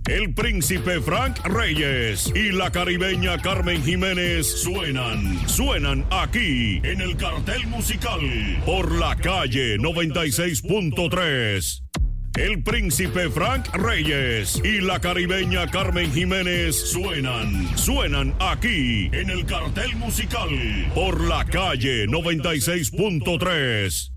El príncipe Frank Reyes y la caribeña Carmen Jiménez suenan aquí en el cartel musical por la calle 96.3. El príncipe Frank Reyes y la caribeña Carmen Jiménez suenan aquí en el cartel musical por la calle 96.3.